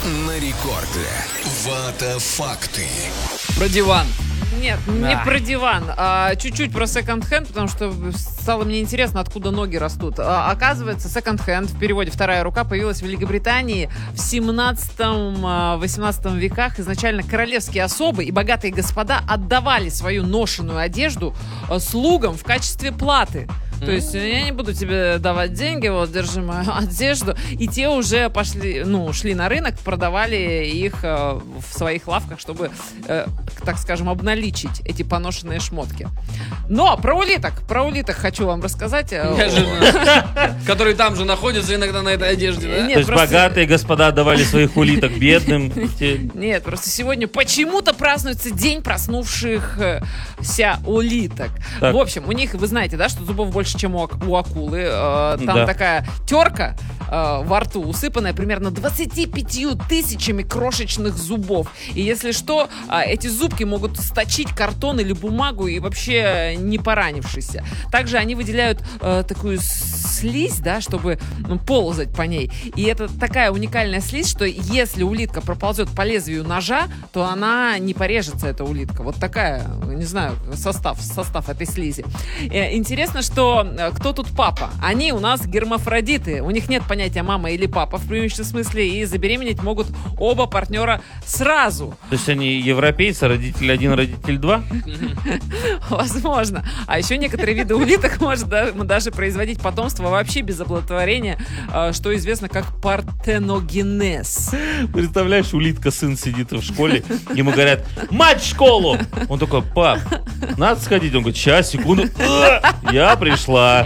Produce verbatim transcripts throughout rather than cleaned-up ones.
на рекорде. Вата факты. Про диван. Нет, Да. не про диван, а чуть-чуть про секонд-хенд, потому что стало мне интересно, откуда ноги растут. А, оказывается, секонд-хенд, в переводе «вторая рука», появилась в Великобритании в семнадцатом-восемнадцатом веках. Изначально королевские особы и богатые господа отдавали свою ношеную одежду слугам в качестве платы. То есть я не буду тебе давать деньги, вот, держи мою одежду. И те уже пошли, ну, шли на рынок, продавали их э, в своих лавках, чтобы, э, так скажем, обналичить эти поношенные шмотки. Но про улиток, про улиток хочу вам рассказать. Которые там же находятся иногда на этой одежде, да? Нет, То есть просто- богатые господа отдавали своих улиток бедным. Те- Нет, просто сегодня почему-то празднуется день проснувшихся улиток. Так. В общем, у них, вы знаете, да, что зубов больше, чем у, ак- у акулы. Э, там Да. такая терка э, во рту, усыпанная примерно двадцатью пятью тысячами крошечных зубов. И если что, э, эти зубки могут сточить картон или бумагу и вообще не поранившийся. Также они выделяют э, такую слизь, да, чтобы ну, ползать по ней. И это такая уникальная слизь, что если улитка проползет по лезвию ножа, то она не порежется, эта улитка. Вот такая, не знаю, состав, состав этой слизи. Э, Интересно, что э, кто тут папа? Они у нас гермафродиты. У них нет понятия мама или папа в преимущественном смысле, и забеременеть могут оба партнера сразу. То есть они европейцы, родитель один, родитель два? Возможно. А еще некоторые виды улиток может да- даже производить потомство вообще без оплодотворения, э, что известно как партеногенез. Представляешь, улитка, сын сидит в школе, ему говорят: мать в школу! Он такой: пап, надо сходить. Он говорит: сейчас, секунду. А, я пришла.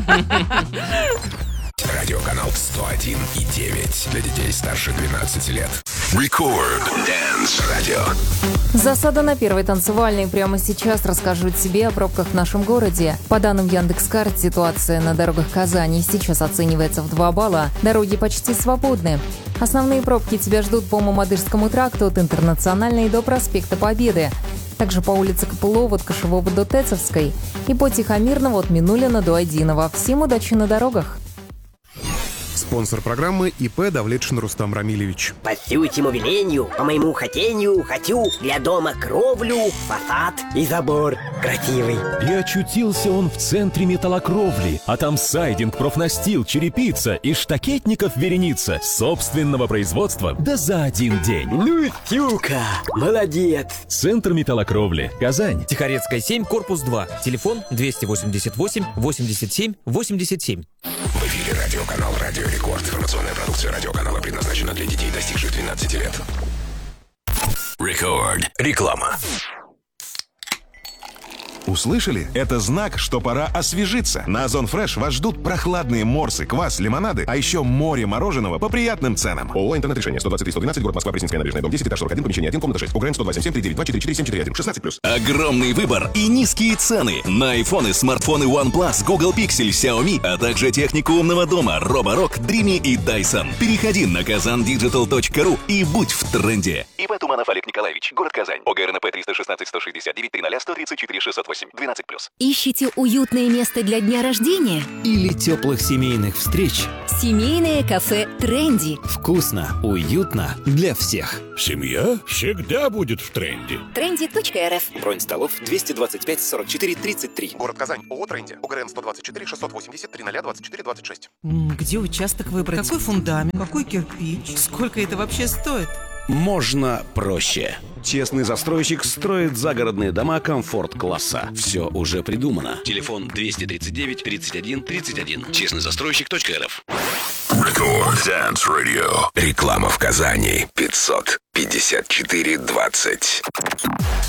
Радиоканал сто один и девять для детей старше двенадцати лет. Рекорд Dance Radio. Засада на первой танцевальной. Прямо сейчас расскажу тебе о пробках в нашем городе. По данным Яндекс.Карт, ситуация на дорогах Казани сейчас оценивается в два балла. Дороги почти свободны. Основные пробки тебя ждут по Мамадышскому тракту от Интернациональной до проспекта Победы. Также по улице Копылова от Кошевого до Тецовской и по Тихомирного от Минулина до Айдинова. Всем удачи на дорогах! Спонсор программы ИП Давлетшин Рустам Рамилевич. По сютему велению, по моему хотению, хочу для дома кровлю, фасад и забор красивый. И очутился он в центре металлокровли, а там сайдинг, профнастил, черепица и штакетников вереница собственного производства, да за один день. Ну, Тюка, молодец. Центр металлокровли, Казань. Тихорецкая, семь, корпус два. Телефон двести восемьдесят восемь восемьдесят семь восемьдесят семь. В эфире радиоканал Радио Рекорд. Информационная продукция радиоканала предназначена для детей, достигших двенадцати лет. Рекорд. Реклама. Услышали? Это знак, что пора освежиться. На Озон Фреш вас ждут прохладные морсы, квас, лимонады, а еще море мороженого по приятным ценам. ООО «Интернет-решение» сто двадцать три сто двенадцать, город Москва, Пресненская набережная, дом десять, этаж сорок один, помещение один, комната шесть. УГРН сто двадцать семь три девять два четыре четыре семь четыре один, шестнадцать плюс. Огромный выбор и низкие цены на айфоны, смартфоны OnePlus, Google Pixel, Xiaomi, а также технику умного дома Roborock, Dreamy и Dyson. Переходи на казан диджитал точка ру и будь в тренде. ИП Туманов Олег Николаевич, город Казань. ОГРНП триста шестнадцать сто шестьдесят девять три ноль сто тридцать четыре шестьсот восемь, двенадцать плюс. Ищите уютное место для дня рождения? Или теплых семейных встреч? Семейное кафе «Тренди». Вкусно, уютно для всех. Семья всегда будет в тренде. тренди точка эр эф. Бронь столов двести двадцать пять сорок четыре тридцать три. Город Казань. ООО «Тренди». ОГРН сто двадцать четыре шестьсот восемьдесят три ноль двадцать четыре двадцать шесть. Где участок выбрать? Какой фундамент? Какой кирпич? Сколько это вообще стоит? Можно проще. Честный застройщик строит загородные дома комфорт-класса. Все уже придумано. Телефон двести тридцать девять тридцать один тридцать один. честный застройщик точка эр эф. Рекорд Dance Radio. Реклама в Казани. пятьсот пятьдесят четыре двадцать.